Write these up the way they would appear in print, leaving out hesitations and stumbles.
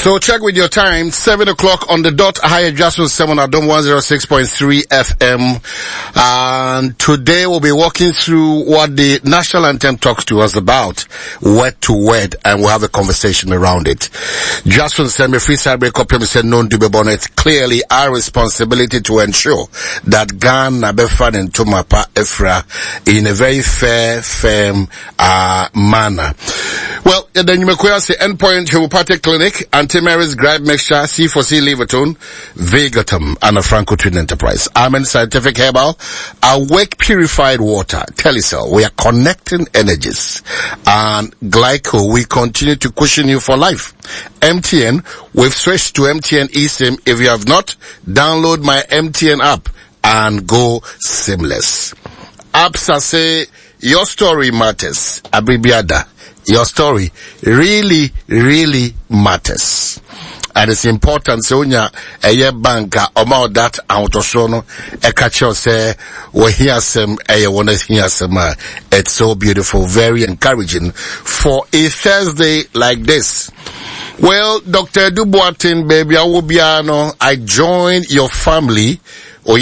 So check with your time, 7 o'clock on the dot, higher adjustment 7 at 106.3 FM. And today we'll be walking through what the national anthem talks to us about, word to word, and we'll have a conversation around it. Justin said, me free side break up here, said, non dube bonnet, clearly our responsibility to ensure that Ghana befan and Tumapa Efra in a very fair, firm, manner. Well, then you may say Endpoint Homeopathic Clinic, Anti-Mary's Gripe Mixture, C4C Leverton, Vegatum, and a Franco Twin Enterprise. Amen Scientific Herbal, Awake Purified Water, Telecel. We are connecting energies. And Glyco, we continue to cushion you for life. MTN, we've switched to MTN eSIM. If you have not, download my MTN app and go seamless. Apps say, your story matters. Abibiada. Your story really, really matters. And it's important, so when you're a banker, about that, out of so no, a catcher say, we hear some, it's so beautiful, very encouraging for a Thursday like this. Well, Dr. Duboatin, baby, I joined your family, to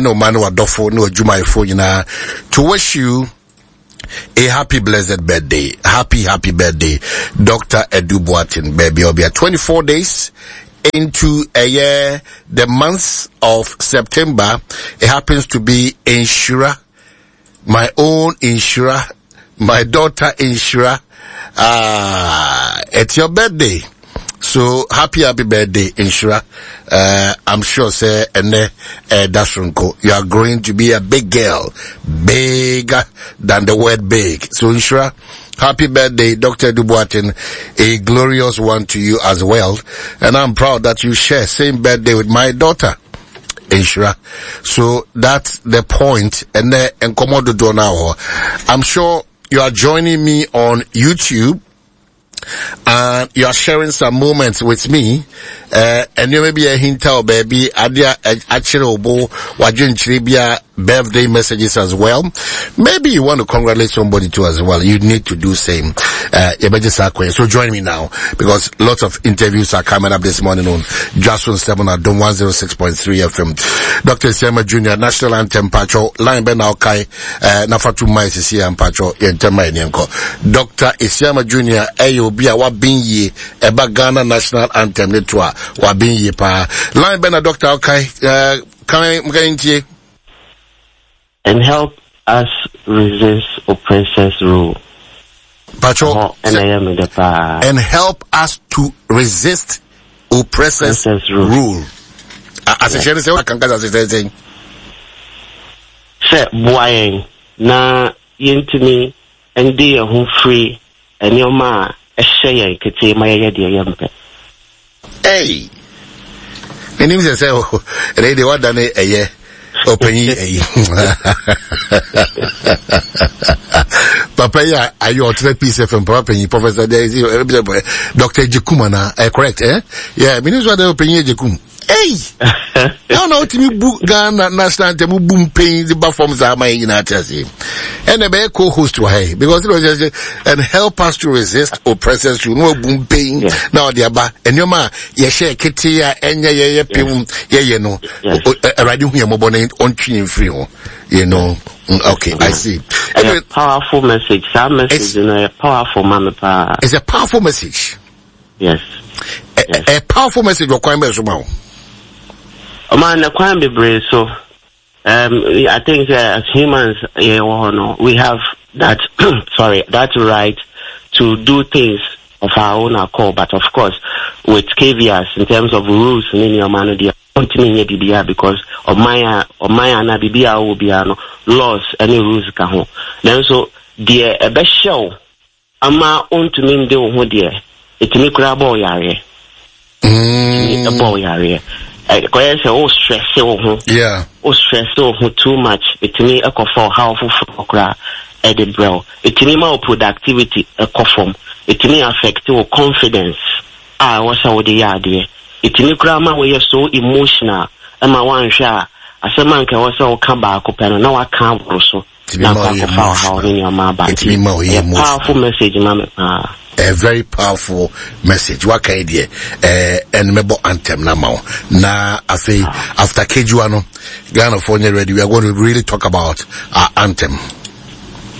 wish you a happy blessed birthday. Happy birthday, Dr. Edu Boatin, baby. I'll be at 24 days into a year, the month of September. It happens to be insurer, my own insurer, my daughter insurer. It's your birthday. So happy birthday, insurer. I'm sure, sir, and that's you are going to be a big girl, bigger than the word big. So insurer, happy birthday, Dr. Duboatin, a glorious one to you as well. And I'm proud that you share same birthday with my daughter, insurer. So that's the point. And Komodo Donao, I'm sure you are joining me on YouTube. And you are sharing some moments with me, and you may be a hint of baby, actually, birthday messages as well. Maybe you want to congratulate somebody too as well. You need to do same. So join me now, because lots of interviews are coming up this morning on Just 7 at 106.3 FM. Dr. Isiama Jr., National Anthem Pacho, Line Ben Aukai, Nafatu Mai Sisi and Pacho, Yentema Nyanko. Dr. Isiama Jr., Ayobia, Wabinyi, Eba Ghana National Anthem, Netwa, Wabinyi Pa. Line Ben, Dr. Aukai, can and help us resist oppressors' rule. Pacho, and help us to resist oppressors' rule. As a share, say, what can I say? Say, boy, na yintimi, and dear who free, and your ma, a share, could say my idea, yampe. Hey, and he says, oh, they what done a year. Open Papa, are you on 3 piece from Papa, Professor Dr. Jekumana, correct, eh? Yeah, means what they open Jekum. Hey! No, to me, Ghana National Anthem, boom, pain, the performance are my United. And a bear co-host to hey, because it was just, and help us to resist oppressors to no boom pain. Now, the Abba, and your ma, ye share Kitia, and ye no, riding here, mobile on tree free, you know. Okay, I see. Anyway, a powerful message. That message is a powerful mama. It's a powerful message. Yes. A powerful message of crime as well. Man, the crime be brave, so I think as humans, we have that that right to do things of our own accord, but of course with caveats in terms of rules in your man because of my bibia will be laws any rules can then so dear a best show ama on to mean do who dear it me grab all yare a boy yare I oh stress yeah oh stress too much it me a for how for edit bro it me more productivity a form it me affect your confidence was how the idea it me grandma we so emotional and my one share as a man can also come back up and now I can't also powerful message, mama. a very powerful message. Waka idea and mebo anthem na mao. Na after KG1 Ghana for ready, we are going to really talk about our anthem.